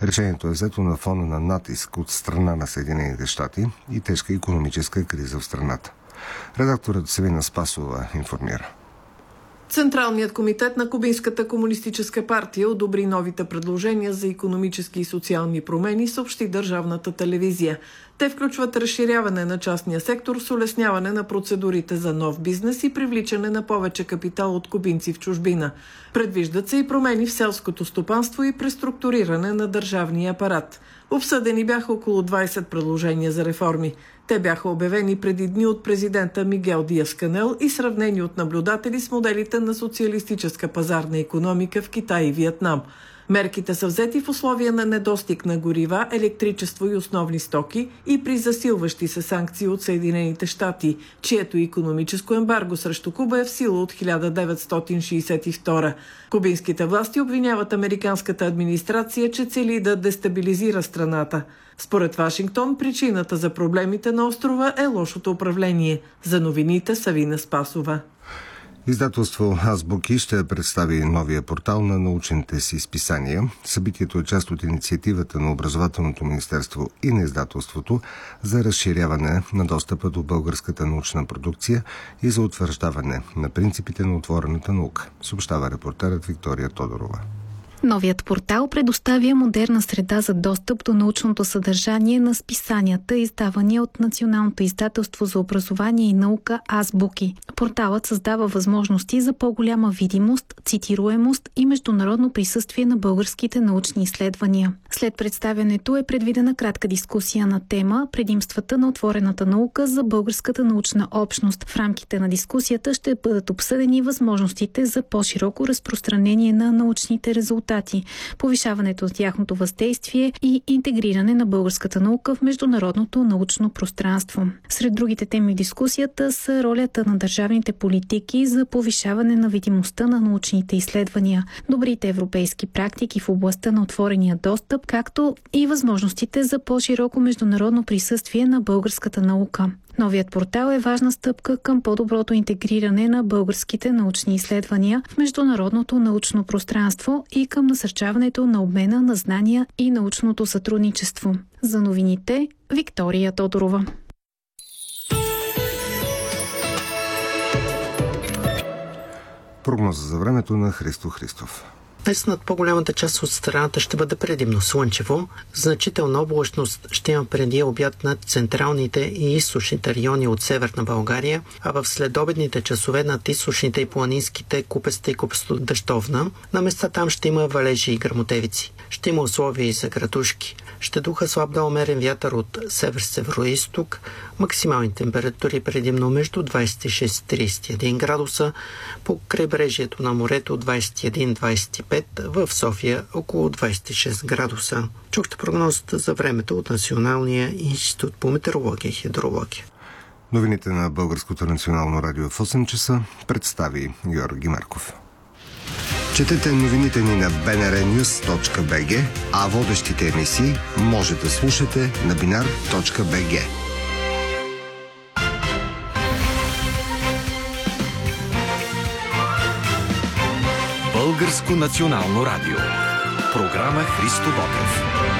Решението е взето на фона на натиск от страна на Съединените щати и тежка икономическа криза в страната. Редакторът Севина Спасова информира. Централният комитет на Кубинската комунистическа партия одобри новите предложения за икономически и социални промени, съобщи държавната телевизия. Те включват разширяване на частния сектор с улесняване на процедурите за нов бизнес и привличане на повече капитал от кубинци в чужбина. Предвиждат се и промени в селското стопанство и преструктуриране на държавния апарат. Обсъдени бяха около 20 предложения за реформи. Те бяха обявени преди дни от президента Мигел Диас-Канел и сравнени от наблюдатели с моделите на социалистическа пазарна икономика в Китай и Виетнам. Мерките са взети в условия на недостиг на горива, електричество и основни стоки и при засилващи се санкции от Съединените щати, чието икономическо ембарго срещу Куба е в сила от 1962. Кубинските власти обвиняват американската администрация, че цели да дестабилизира страната. Според Вашингтон, причината за проблемите на острова е лошото управление. За новините Савина Спасова. Издателство Азбуки ще представи новия портал на научните си списания. Събитието е част от инициативата на Образователното министерство и на издателството за разширяване на достъпа до българската научна продукция и за утвърждаване на принципите на отворената наука, съобщава репортерът Виктория Тодорова. Новият портал предоставя модерна среда за достъп до научното съдържание на списанията, издавани от Националното издателство за образование и наука Азбуки. Порталът създава възможности за по-голяма видимост, цитируемост и международно присъствие на българските научни изследвания. След представянето е предвидена кратка дискусия на тема предимствата на отворената наука за българската научна общност. В рамките на дискусията ще бъдат обсъдени възможностите за по-широко разпространение на научните резултати, повишаването на тяхното въздействие и интегриране на българската наука в международното научно пространство. Сред другите теми в дискусията са ролята на държавните политики за повишаване на видимостта на научните изследвания, добрите европейски практики в областта на отворения достъп, както и възможностите за по-широко международно присъствие на българската наука. Новият портал е важна стъпка към по-доброто интегриране на българските научни изследвания в международното научно пространство и към насърчаването на обмена на знания и научното сътрудничество. За новините Виктория Тодорова. Прогноза за времето на Христо Христов. Днес над по-голямата част от страната ще бъде предимно слънчево. Значителна облачност ще има преди обяд над централните и източните райони от Северна България, а в следобедните часове над източните и планинските купеста и купесто-дъждовна. На места там ще има валежи и гръмотевици. Ще има условия и за градушки. Ще духа слаб до умерен вятър от север-североизток. Максимални температури предимно между 26 и 31 градуса. По крайбрежието на морето 21-25, в София около 26 градуса. Чухте прогнозата за времето от Националния институт по метеорология и хидрология. Новините на Българското национално радио в 8 часа представи Георги Марков. Четете новините ни на bnrnews.bg, а водещите емисии може да слушате на binar.bg. Българско национално радио. Програма Христо Ботев.